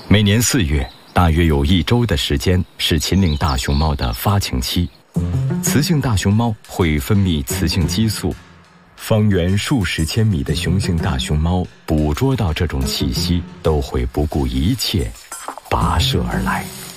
每年4月，大约有1周的时间是秦岭大熊猫的发情期。雌性大熊猫会分泌雌性激素，方圆数十千米的雄性大熊猫捕捉到这种气息，都会不顾一切跋涉而来。